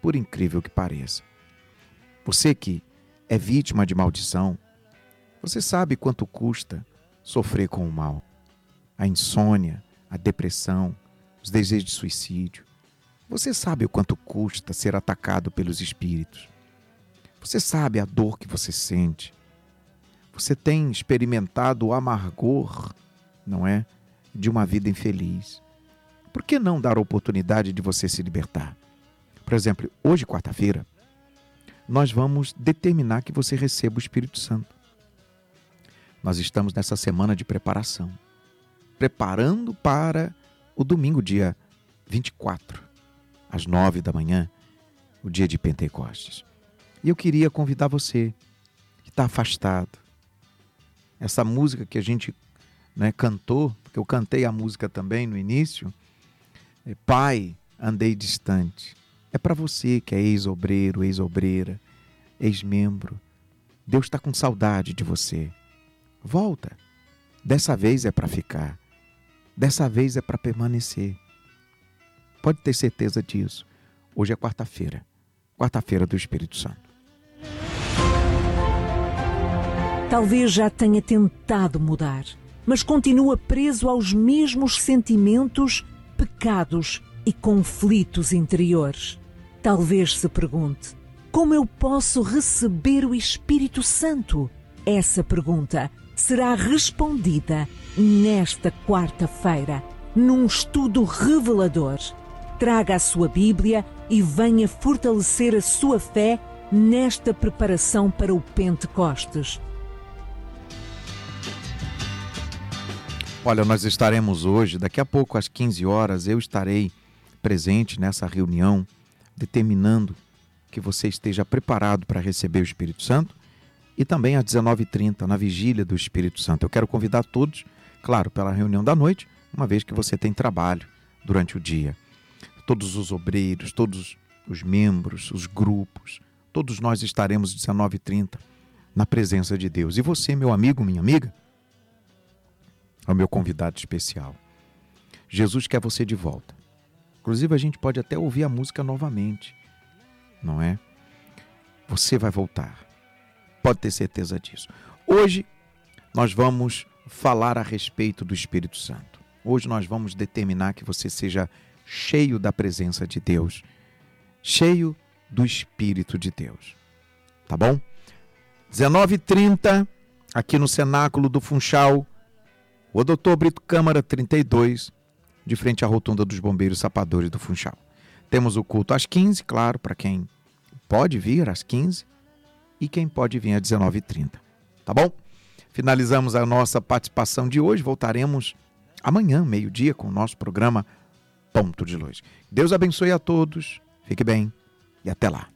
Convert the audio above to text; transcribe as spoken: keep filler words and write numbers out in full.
por incrível que pareça. Você que é vítima de maldição, você sabe quanto custa sofrer com o mal. A insônia, a depressão, os desejos de suicídio. Você sabe o quanto custa ser atacado pelos espíritos. Você sabe a dor que você sente. Você tem experimentado o amargor, não é, de uma vida infeliz. Por que não dar a oportunidade de você se libertar? Por exemplo, hoje, quarta-feira, nós vamos determinar que você receba o Espírito Santo. Nós estamos nessa semana de preparação, preparando para o domingo, dia vinte e quatro, às nove da manhã, o dia de Pentecostes. E eu queria convidar você que está afastado. Essa música que a gente, né, cantou, porque eu cantei a música também no início, é Pai, andei distante. É para você que é ex-obreiro, ex-obreira, ex-membro. Deus está com saudade de você. Volta. Dessa vez é para ficar. Dessa vez é para permanecer. Pode ter certeza disso. Hoje é quarta-feira. Quarta-feira do Espírito Santo. Talvez já tenha tentado mudar, mas continua preso aos mesmos sentimentos, pecados e conflitos interiores. Talvez se pergunte: como eu posso receber o Espírito Santo? Essa pergunta será respondida nesta quarta-feira, num estudo revelador. Traga a sua Bíblia e venha fortalecer a sua fé nesta preparação para o Pentecostes. Olha, nós estaremos hoje, daqui a pouco às quinze horas, eu estarei presente nessa reunião, determinando que você esteja preparado para receber o Espírito Santo, e também às dezenove e trinta, na vigília do Espírito Santo. Eu quero convidar todos, claro, pela reunião da noite, uma vez que você tem trabalho durante o dia. Todos os obreiros, todos os membros, os grupos, todos nós estaremos às dezenove e trinta na presença de Deus. E você, meu amigo, minha amiga, é o meu convidado especial. Jesus quer você de volta. Inclusive, a gente pode até ouvir a música novamente, não é? Você vai voltar. Pode ter certeza disso. Hoje, nós vamos falar a respeito do Espírito Santo. Hoje nós vamos determinar que você seja cheio da presença de Deus, cheio do Espírito de Deus. Tá bom? dezenove e trinta, aqui no Cenáculo do Funchal, o doutor Brito Câmara trinta e dois, de frente à rotunda dos Bombeiros Sapadores do Funchal. Temos o culto às quinze, claro, para quem pode vir às quinze e quem pode vir às dezenove e trinta. Tá bom? Finalizamos a nossa participação de hoje. Voltaremos amanhã, meio-dia, com o nosso programa Ponto de Luz. Deus abençoe a todos. Fique bem e até lá.